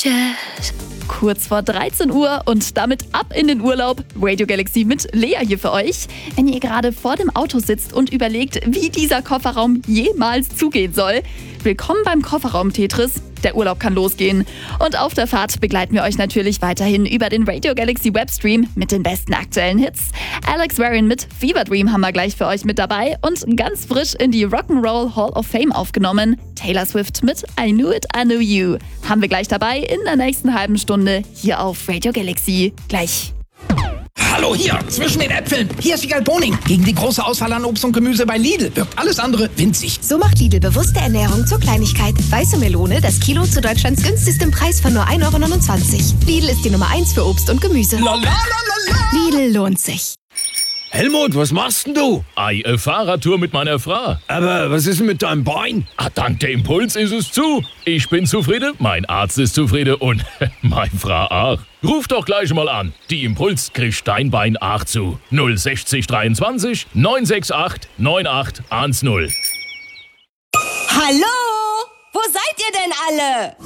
Kurz vor 13 Uhr und damit ab in den Urlaub. Radio Galaxy mit Lea hier für euch. Wenn ihr gerade vor dem Auto sitzt und überlegt, wie dieser Kofferraum jemals zugehen soll, willkommen beim Kofferraum-Tetris. Der Urlaub kann losgehen. Und auf der Fahrt begleiten wir euch natürlich weiterhin über den Radio Galaxy Webstream mit den besten aktuellen Hits. Alex Warren mit Fever Dream haben wir gleich für euch mit dabei und ganz frisch in die Rock'n'Roll Hall of Fame aufgenommen. Taylor Swift mit I Knew It, I Knew You haben wir gleich dabei in der nächsten halben Stunde hier auf Radio Galaxy. Gleich. Hallo hier, zwischen den Äpfeln. Hier ist Wiegald Boning. Gegen die große Auswahl an Obst und Gemüse bei Lidl wirkt alles andere winzig. So macht Lidl bewusste Ernährung zur Kleinigkeit. Weiße Melone, das Kilo zu Deutschlands günstigstem Preis von nur 1,29 €. Lidl ist die Nummer 1 für Obst und Gemüse. Lidl lohnt sich. Helmut, was machst denn du? Fahrradtour mit meiner Frau. Aber was ist denn mit deinem Bein? Dank der Impuls ist es zu. Ich bin zufrieden, mein Arzt ist zufrieden und meine Frau auch. Ruf doch gleich mal an. Die Impuls kriegt dein Bein auch zu. 060 23 968 9810. Hallo? Wo seid ihr denn alle?